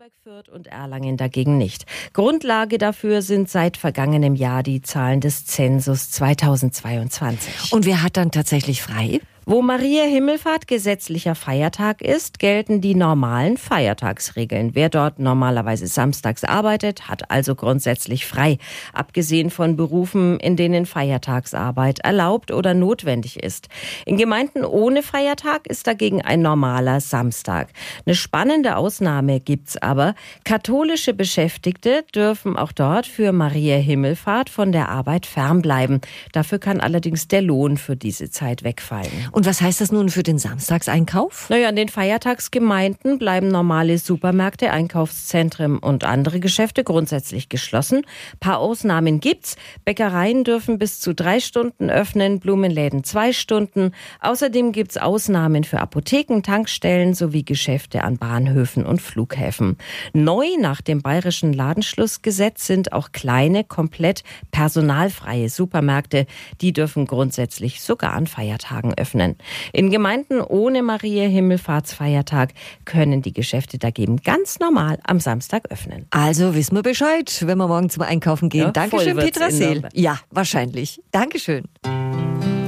Nürnberg, Fürth und Erlangen dagegen nicht. Grundlage dafür sind seit vergangenem Jahr die Zahlen des Zensus 2022. Und wer hat dann tatsächlich frei? Wo Maria Himmelfahrt gesetzlicher Feiertag ist, gelten die normalen Feiertagsregeln. Wer dort normalerweise samstags arbeitet, hat also grundsätzlich frei. Abgesehen von Berufen, in denen Feiertagsarbeit erlaubt oder notwendig ist. In Gemeinden ohne Feiertag ist dagegen ein normaler Samstag. Eine spannende Ausnahme gibt's aber. Katholische Beschäftigte dürfen auch dort für Maria Himmelfahrt von der Arbeit fernbleiben. Dafür kann allerdings der Lohn für diese Zeit wegfallen. Und was heißt das nun für den Samstagseinkauf? Naja, in den Feiertagsgemeinden bleiben normale Supermärkte, Einkaufszentren und andere Geschäfte grundsätzlich geschlossen. Ein paar Ausnahmen gibt's. Bäckereien dürfen bis zu 3 Stunden öffnen, Blumenläden 2 Stunden. Außerdem gibt's Ausnahmen für Apotheken, Tankstellen sowie Geschäfte an Bahnhöfen und Flughäfen. Neu nach dem bayerischen Ladenschlussgesetz sind auch kleine, komplett personalfreie Supermärkte. Die dürfen grundsätzlich sogar an Feiertagen öffnen. In Gemeinden ohne Maria-Himmelfahrtsfeiertag können die Geschäfte dagegen ganz normal am Samstag öffnen. Also wissen wir Bescheid, wenn wir morgen zum Einkaufen gehen. Ja, Dankeschön, voll wird's Petra in Seel. Nürnberg. Ja, wahrscheinlich. Dankeschön.